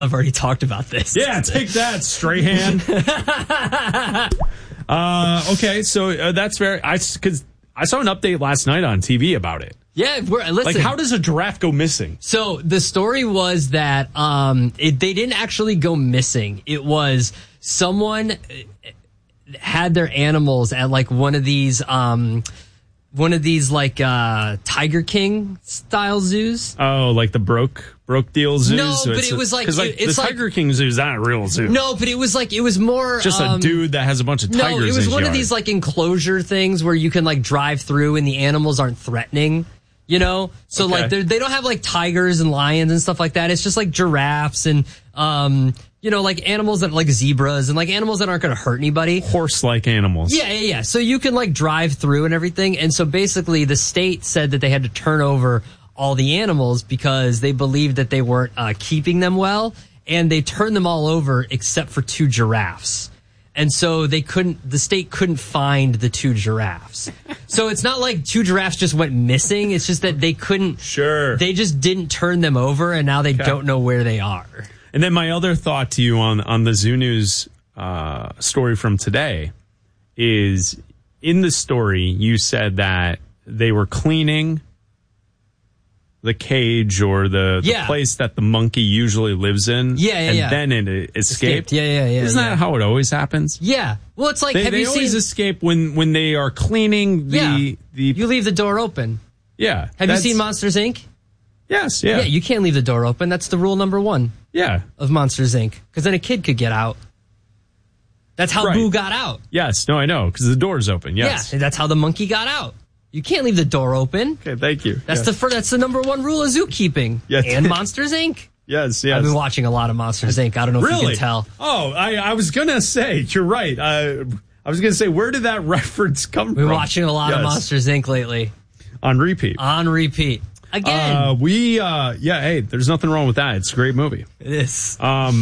I've already talked about this. Yeah, take that, Strahan. Okay, so that's because I saw an update last night on TV about it. Yeah, listen. Like, how does a giraffe go missing? So the story was that they didn't actually go missing. It was someone had their animals at like one of these like Tiger King style zoos. Oh, like the broke deal zoos? No, but it was like, because the Tiger King zoo is not a real zoo. No, but it was more just a dude that has a bunch of tigers. No, it was one of yard. these like enclosure things where you can like drive through and the animals aren't threatening. You know, so okay. like they don't have like tigers and lions and stuff like that. It's just like giraffes and like animals that like zebras and like animals that aren't going to hurt anybody. Horse-like animals. Yeah. So you can like drive through and everything. And so basically the state said that they had to turn over all the animals because they believed that they weren't keeping them well, and they turned them all over except for 2 giraffes. And so the state couldn't find the 2 giraffes. So it's not like 2 giraffes just went missing. It's just that they couldn't. Sure. They just didn't turn them over, and now they don't know where they are. And then my other thought to you on the Zoo News story from today is, in the story, you said that they were cleaning the cage or the place that the monkey usually lives in. And then it escaped. Yeah. Isn't that how it always happens? Yeah. Well, it's like, they always escape when they are cleaning the... You leave the door open. Yeah. Have you seen Monsters, Inc.? Yes, yeah. Yeah, you can't leave the door open. That's the rule number 1. Yeah. Of Monsters, Inc. Because then a kid could get out. That's how Boo got out. Yes, no, I know, because the door's open, yes. Yeah, that's how the monkey got out. You can't leave the door open. Okay, thank you. That's the number 1 rule of zookeeping. Yes. And Monsters, Inc. Yes. I've been watching a lot of Monsters, Inc. I don't know if you can tell. Oh, I was going to say, you're right. I was going to say, where did that reference come from? We've been watching a lot of Monsters, Inc. lately. On repeat. Again. Hey, there's nothing wrong with that. It's a great movie. It is.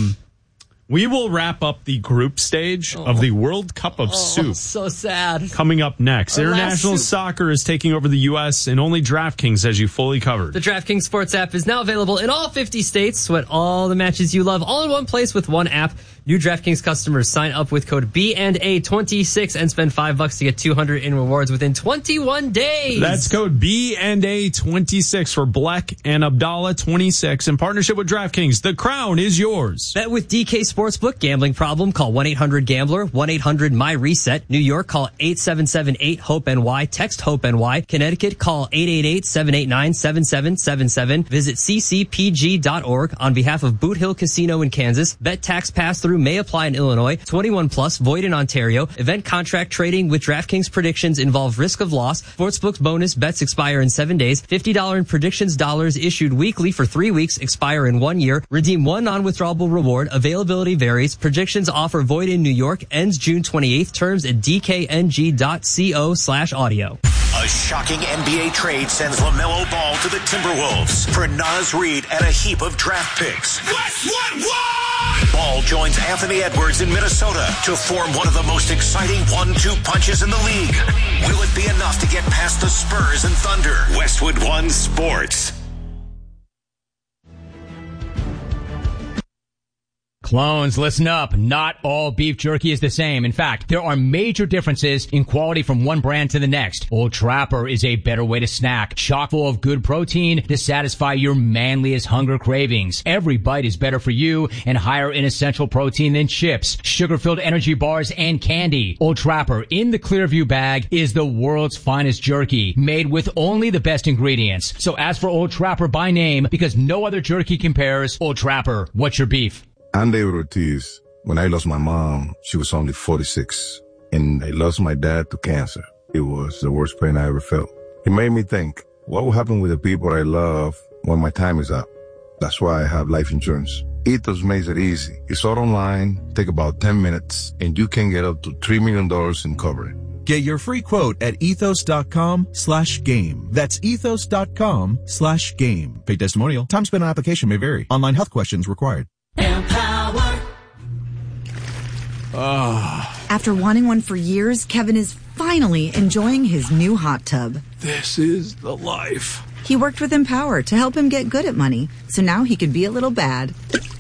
We will wrap up the group stage of the World Cup of Soup. So sad. Coming up next. International soccer is taking over the U.S., and only DraftKings has you fully covered. The DraftKings Sports app is now available in all 50 states. Sweat all the matches you love all in one place with one app. New DraftKings customers sign up with code B&A26 and spend $5 to get $200 in rewards within 21 days. That's code B&A26 for Black and Abdallah 26 in partnership with DraftKings. The crown is yours. Bet with DK Sportsbook. Gambling problem? Call 1-800-GAMBLER. 1-800-MY-RESET. New York, call 877-8-HOPE-NY. Text HOPE-NY. Connecticut, call 888-789-7777. Visit ccpg.org on behalf of Boot Hill Casino in Kansas. Bet tax pass-through may apply in Illinois. 21 plus, void in Ontario. Event contract trading with DraftKings predictions involve risk of loss. Sportsbook's bonus bets expire in 7 days. $50 in predictions dollars issued weekly for 3 weeks, expire in 1 year. Redeem one non-withdrawable reward. Availability varies. Predictions offer void in New York. Ends June 28th. Terms at dkng.co/audio. A shocking NBA trade sends LaMelo Ball to the Timberwolves for Naz Reid and a heap of draft picks. What? Ball joins Anthony Edwards in Minnesota to form one of the most exciting 1-2 punches in the league. Will it be enough to get past the Spurs and Thunder? Westwood One Sports. Clones, listen up. Not all beef jerky is the same. In fact, there are major differences in quality from one brand to the next. Old Trapper is a better way to snack, chock full of good protein to satisfy your manliest hunger cravings. Every bite is better for you and higher in essential protein than chips, sugar-filled energy bars, and candy. Old Trapper in the Clearview bag is the world's finest jerky, made with only the best ingredients. So ask for Old Trapper by name because no other jerky compares. Old Trapper, what's your beef? I'm David Ortiz. When I lost my mom, she was only 46, and I lost my dad to cancer. It was the worst pain I ever felt. It made me think, what will happen with the people I love when my time is up? That's why I have life insurance. Ethos makes it easy. It's all online, take about 10 minutes, and you can get up to $3 million in coverage. Get your free quote at ethos.com/game. That's ethos.com/game. Paid testimonial. Time spent on application may vary. Online health questions required. Empower. After wanting one for years, Kevin is finally enjoying his new hot tub. This is the life. He worked with Empower to help him get good at money, so now he could be a little bad